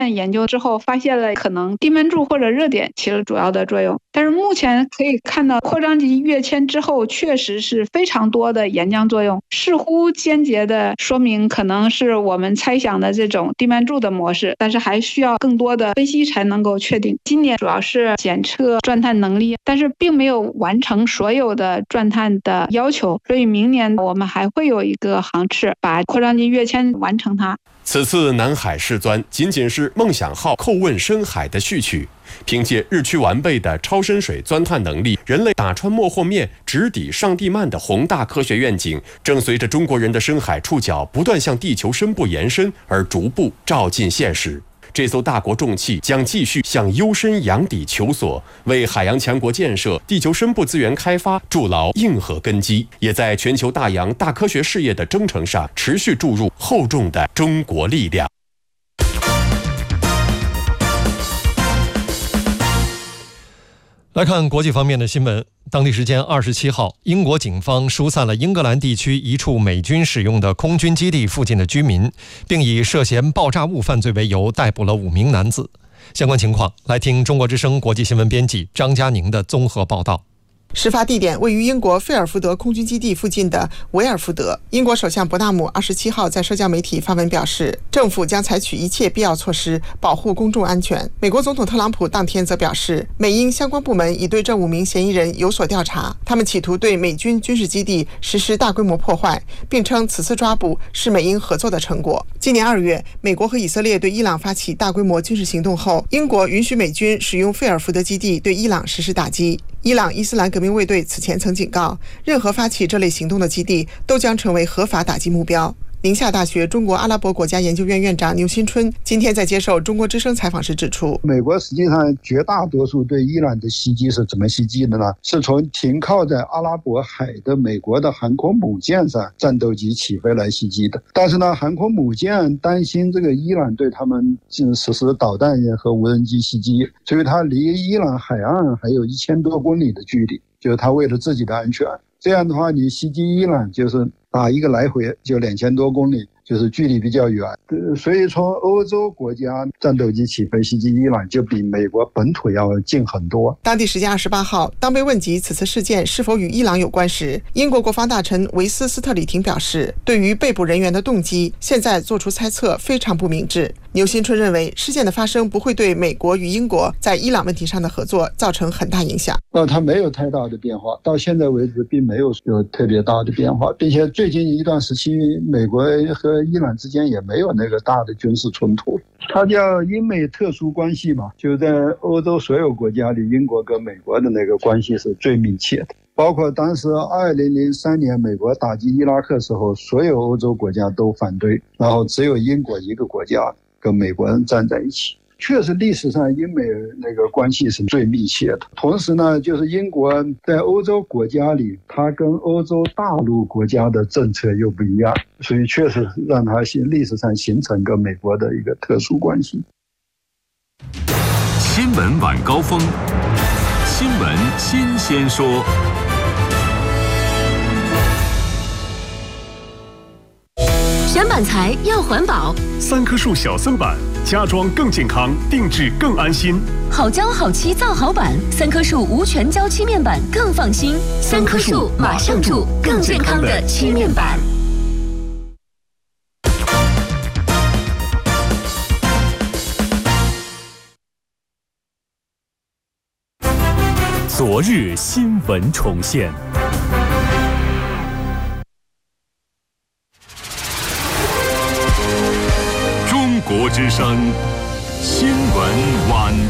研究之后发现了可能地面柱或者热点起了主要的作用，但是目前可以看到扩张级跃迁之后确实是非常多的岩浆作用，似乎间接的说明可能是我们猜想的这种地面柱的模式，但是还需要更多的分析才能够确定。今年主要是检测钻探能力，但是并没有完成所有的钻探的要求，所以明年我们还会有一个航次把扩张级跃迁完成它。 此次南海试钻仅仅是梦想号叩问深海的序曲，凭借日趋完备的超深水钻探能力，人类打穿漠或面直抵上地幔的宏大科学愿景，正随着中国人的深海触角不断向地球深部延伸而逐步照进现实。这艘大国重器将继续向幽深洋底求索，为海洋强国建设、地球深部资源开发筑牢硬核根基，也在全球大洋大科学事业的征程上持续注入厚重的中国力量。 来看国际方面的新闻。当地时间27号，英国警方疏散了英格兰地区一处美军使用的空军基地附近的居民，并以涉嫌爆炸物犯罪为由逮捕了5名男子。相关情况，来听中国之声国际新闻编辑张佳宁的综合报道。 事发地点位于英国费尔福德空军基地附近的维尔福德。英国首相伯纳姆27号在社交媒体发文表示，政府将采取一切必要措施保护公众安全。美国总统特朗普当天则表示，美英相关部门已对这5名嫌疑人有所调查，他们企图对美军军事基地实施大规模破坏，并称此次抓捕是美英合作的成果。今年2月，美国和以色列对伊朗发起大规模军事行动后，英国允许美军使用费尔福德基地对伊朗实施打击。伊朗伊斯兰革命卫队此前曾警告，任何发起这类行动的基地都将成为合法打击目标。宁夏大学中国阿拉伯国家研究院院长牛新春今天在接受中国之声采访时指出， 美国实际上绝大多数对伊朗的袭击是怎么袭击的呢？是从停靠在阿拉伯海的美国的航空母舰上战斗机起飞来袭击的。但是呢，航空母舰担心这个伊朗对他们实施导弹和无人机袭击，所以它离伊朗海岸还有1000多公里的距离，就是它为了自己的安全。这样的话，你袭击伊朗就是打一个来回就2000多公里，就是距离比较远。所以从欧洲国家战斗机起飞袭击伊朗就比美国本土要近很多。 当地时间28号，当被问及此次事件是否与伊朗有关时，英国国防大臣维斯斯特里廷表示，对于被捕人员的动机，现在做出猜测非常不明智。牛新春认为，事件的发生不会对美国与英国在伊朗问题上的合作造成很大影响。 它没有太大的变化，到现在为止并没有特别大的变化，并且最近一段时期，美国和伊朗之间也没有那个大的军事冲突。它叫英美特殊关系嘛，就在欧洲所有国家里，英国跟美国的那个关系是最密切的。包括当时2003年美国打击伊拉克时候，所有欧洲国家都反对，然后只有英国一个国家跟美国人站在一起。确实历史上英美那个关系是最密切的。同时呢，就是英国在欧洲国家里，它跟欧洲大陆国家的政策又不一样，所以确实让它历史上形成跟美国的一个特殊关系。 新闻晚高峰，新闻新鲜说。 选板材要环保 ，3棵树小森板，家装更健康，定制更安心。 好胶好漆造好板，3棵树无全胶漆面板更放心。3棵树马上住更健康的漆面板。 昨日新闻重现。中国之声新闻晚